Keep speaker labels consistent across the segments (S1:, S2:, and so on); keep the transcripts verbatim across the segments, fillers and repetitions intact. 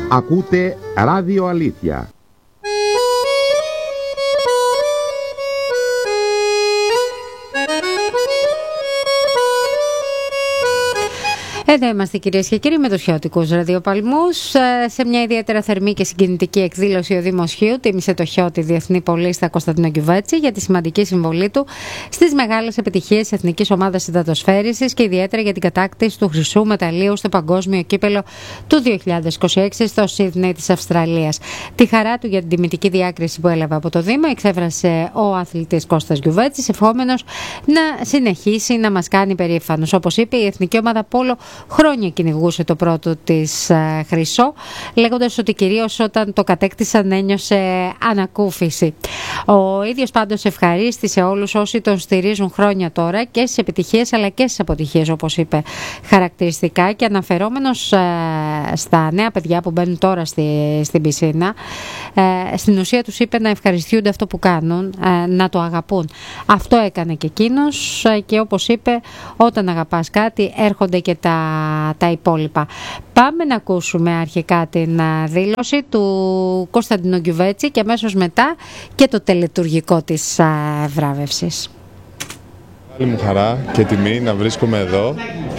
S1: Ακούτε Ράδιο Αλήθεια.
S2: Εδώ είμαστε, κυρίες και κύριοι, με τους χιώτικους ραδιοπαλμούς. Σε μια ιδιαίτερα θερμή και συγκινητική εκδήλωση, ο Δήμος Χίου τίμησε το χιώτη διεθνή πολίστα Κωνσταντίνο Γκιουβέτσι για τη σημαντική συμβολή του στις μεγάλες επιτυχίες της εθνικής ομάδας υδατοσφαίρισης και ιδιαίτερα για την κατάκτηση του χρυσού μεταλλίου στο παγκόσμιο κύπελο του δύο χιλιάδες είκοσι έξι στο Σίδνεϊ της Αυστραλίας. Τη χαρά του για την τιμητική διάκριση που έλαβε από το Δήμο εξέφρασε ο αθλητής Κώστας Γκιουβέτσης, ευχόμενος να συνεχίσει να μας κάνει περήφανος. Όπως είπε, η εθνική ομάδα πόλο χρόνια κυνηγούσε το πρώτο της ε, χρυσό, λέγοντας ότι κυρίως όταν το κατέκτησαν ένιωσε ανακούφιση. Ο ίδιος πάντως ευχαρίστησε όλους όσοι τον στηρίζουν χρόνια τώρα και στις επιτυχίες αλλά και στις αποτυχίες, όπως είπε χαρακτηριστικά, και αναφερόμενος ε, στα νέα παιδιά που μπαίνουν τώρα στη, στην πισίνα, ε, στην ουσία τους είπε να ευχαριστούνται αυτό που κάνουν, ε, να το αγαπούν. Αυτό έκανε και εκείνος ε, και όπως είπε, όταν αγαπάς κάτι έρχονται και τα τα υπόλοιπα. Πάμε να ακούσουμε αρχικά την δήλωση του Κωνσταντίνου Γκιουβέτση και αμέσως μετά και το τελετουργικό της βράβευσης.
S3: Μεγάλη μου χαρά και τιμή να βρίσκομαι εδώ.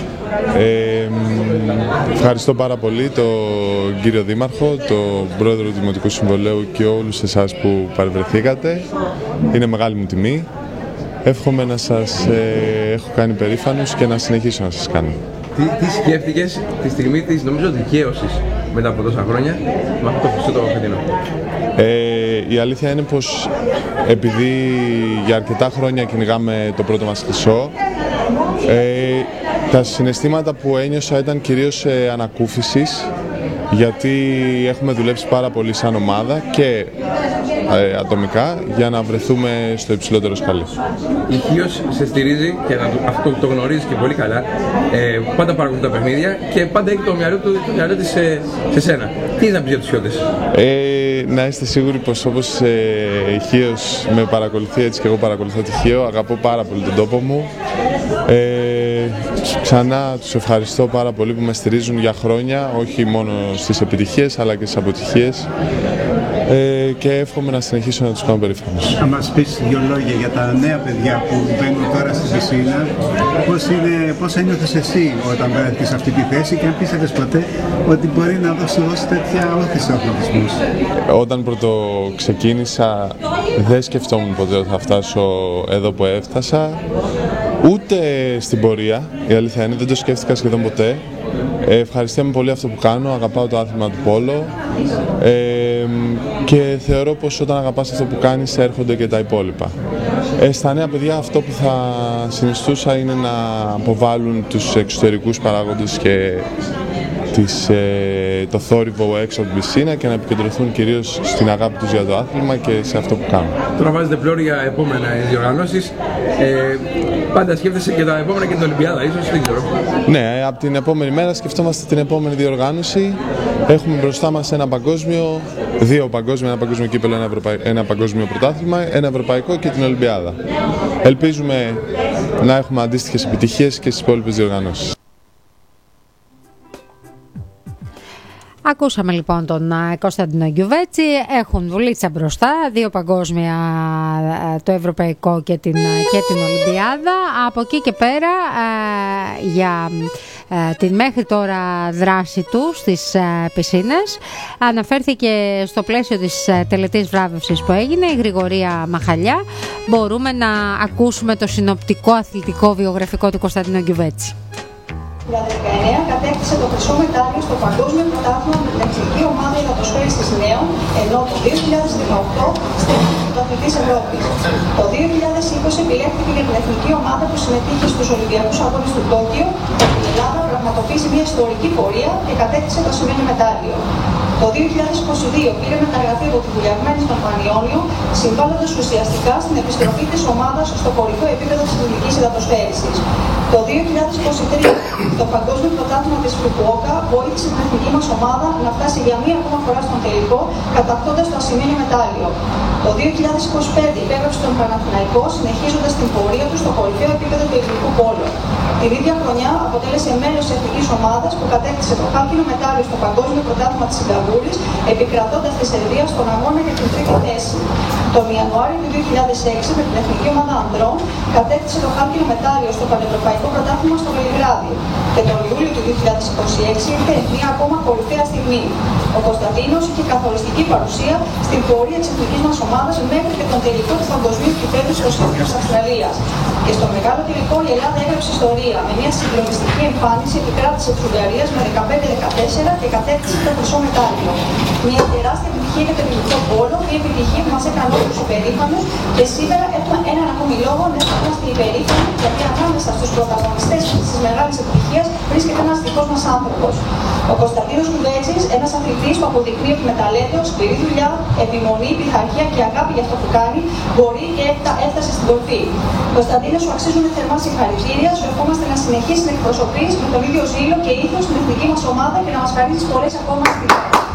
S3: Ε, ευχαριστώ πάρα πολύ τον κύριο Δήμαρχο, τον πρόεδρο του Δημοτικού Συμβολέου και όλους εσάς που παρευρεθήκατε. Είναι μεγάλη μου τιμή. Εύχομαι να σας ε, έχω κάνει περήφανος και να συνεχίσω να σας κάνω.
S4: Τι, τι σκέφτηκες τη στιγμή της, νομίζω, δικαίωσης μετά από τόσα χρόνια με αυτό το χρυσό το φετινό?
S3: Ε, η αλήθεια είναι πως επειδή για αρκετά χρόνια κυνηγάμε το πρώτο μας χρυσό, ε, τα συναισθήματα που ένιωσα ήταν κυρίως ε, ανακούφισης, γιατί έχουμε δουλέψει πάρα πολύ σαν ομάδα και ε, ατομικά για να βρεθούμε στο υψηλότερο σκαλί.
S4: Η Χίος σε στηρίζει και αυτό το γνωρίζεις και πολύ καλά. Ε, πάντα παρακολουθεί τα παιχνίδια και πάντα έχει το μυαλό, του, το μυαλό της σε, σε σένα. Τι είναι να πεις για τους Χιώτες?
S3: Ε, να είστε σίγουροι πως όπως ε, η Χίος με παρακολουθεί, έτσι και εγώ παρακολουθώ τη Χίο, αγαπώ πάρα πολύ τον τόπο μου. Ε, ξανά τους ευχαριστώ πάρα πολύ που με στηρίζουν για χρόνια, όχι μόνο στις επιτυχίες αλλά και στις αποτυχίες, ε, και εύχομαι να συνεχίσω να τους κάνω περήφανος.
S5: Να μας πεις δύο λόγια για τα νέα παιδιά που μπαίνουν τώρα στην πισίνα. Πώς, είναι, πώς ένιωθες εσύ όταν βρέθηκες σε αυτή τη θέση και αν πίστευες ποτέ ότι μπορεί να δώσει, δώσει τέτοια όθηση στους αθλητισμούς?
S3: Όταν πρώτο ξεκίνησα δεν σκεφτόμουν ποτέ ότι θα φτάσω εδώ που έφτασα, ούτε στην πορεία, η αλήθεια είναι, δεν το σκέφτηκα σχεδόν ποτέ. Ε, ευχαριστούμε πολύ αυτό που κάνω, αγαπάω το άθλημα του πόλο, ε, και θεωρώ πως όταν αγαπάς αυτό που κάνεις έρχονται και τα υπόλοιπα. Ε, στα νέα παιδιά αυτό που θα συνιστούσα είναι να αποβάλουν τους εξωτερικούς παράγοντες και τις, ε, το θόρυβο έξω από την πισίνα και να επικεντρωθούν κυρίως στην αγάπη τους για το άθλημα και σε αυτό που κάνουν.
S4: Τώρα βάζετε πλώρη για επόμενα διοργανώσεις. Ε, πάντα σκέφτεσαι και τα επόμενα και την Ολυμπιάδα, ίσως, δεν ξέρω.
S3: Ναι, από την επόμενη μέρα σκεφτόμαστε την επόμενη διοργάνωση. Έχουμε μπροστά μας ένα παγκόσμιο, δύο παγκόσμια, ένα παγκόσμιο κύπελο, ένα, ευρωπαϊ... ένα παγκόσμιο πρωτάθλημα, ένα ευρωπαϊκό και την Ολυμπιάδα. Ελπίζουμε να έχουμε αντίστοιχες επιτυχίες και στις υπόλοιπες διοργανώσεις.
S2: Ακούσαμε λοιπόν τον Κωνσταντίνο Γκιουβέτση. Έχουν βουλίτσα μπροστά, δύο παγκόσμια, το ευρωπαϊκό και την, και την Ολυμπιάδα. Από εκεί και πέρα ε, για ε, την μέχρι τώρα δράση του στις ε, πισίνες αναφέρθηκε στο πλαίσιο της ε, τελετής βράβευσης που έγινε η Γρηγορία Μαχαλιά. Μπορούμε να ακούσουμε το συνοπτικό αθλητικό βιογραφικό του Κωνσταντίνου Γκιουβέτση.
S6: Το δύο χιλιάδες δεκαεννέα κατέκτησε το χρυσό μετάλλιο στο Παγκόσμιο Πρωτάθλημα με την Εθνική Ομάδα Υδατοσφαίρισης Νέων, ενώ το δύο χιλιάδες δεκαοκτώ στέφθηκε πρωταθλητής Ευρώπης. Το δύο χιλιάδες είκοσι επιλέχθηκε για την εθνική ομάδα που συμμετείχε στους Ολυμπιακούς Αγώνες του Τόκιο. Η Ελλάδα πραγματοποίησε μια ιστορική πορεία και κατέκτησε το ασημένιο μετάλλιο. Το δύο χιλιάδες είκοσι δύο πήρε μεταγραφή από τη Βουλιαγμένη στον Πανιόνιο, συμβάλλοντας ουσιαστικά στην επιστροφή της ομάδας στο κορυφαίο επίπεδο της ελληνικής υδατοσφαίρισης. Το δύο χιλιάδες είκοσι τρία το Παγκόσμιο Πρωτάθλημα της Φουκουόκα βοήθησε την εθνική μας ομάδα να φτάσει για μία ακόμα φορά στον τελικό, κατακτώντας το ασημένιο μετάλλιο. Το δύο χιλιάδες είκοσι πέντε υπέγραψε τον Παναθηναϊκό, συνεχίζοντας την πορεία του στο κορυφαίο επίπεδο του ελληνικού πόλου. Την ίδια χρονιά αποτέλεσε μέλος της εθνικής ομάδας που κατέκτησε το χάλκινο μετάλλιο στο Παγκόσμιο Πρωτάθλημα της Σιγκαπούρης Σταυρούπολης, επικρατώντας τη Σερβία στον αγώνα για την τρίτη θέση. Τον Ιανουάριο του δύο χιλιάδες έξι, με την Εθνική Ομάδα Ανδρών, κατέκτησε το χάλκινο μετάλλιο στο Πανευρωπαϊκό Πρωτάθλημα στο Βελιγράδι. Και τον Ιούλιο του δύο χιλιάδες είκοσι έξι ήρθε μια ακόμα κορυφαία στιγμή. Ο Κωνσταντίνος είχε καθοριστική παρουσία στην πορεία της εθνικής μας ομάδας μέχρι και τον τελικό του παγκοσμίου κυπέλλου στο Σίδνεϊ της Αυστραλίας. Και στο μεγάλο τελικό η Ελλάδα έγραψε ιστορία με μια συγκλονιστική εμφάνιση, επικράτησε της Ουγγαρίας με δεκαπέντε δεκατέσσερα και κατέκτησε το χρυσό μετάλλιο. Μια τεράστια επιτυχία για τον ελληνικό πόλο, μια επιτυχία που μας έκανε όλους υπερήφανους και σήμερα έχουμε έναν ακόμη λόγο να είμαστε υπερήφανοι, γιατί ανάμεσα στους πρωταγωνιστές της μεγάλης επιτυχίας βρίσκεται ένας δικός μας άνθρωπος. Ο Κωνσταντίνος Κουδέτσης, ένας αθλητής που αποδεικνύει ότι με ταλέντο, σκληρή δουλειά, επιμονή, πειθαρχία και αγάπη για αυτό που κάνει, μπορεί και έφτασε στην κορφή. Κωνσταντίνε, σου αξίζουν θερμά συγχαρητήρια, σου ευχόμαστε να συνεχίσεις να εκπροσωπείς με τον ίδιο ζήλο και ήθος την εθνική μας ομάδα και να μας χαρίσεις πολλές ακόμα στιγμές.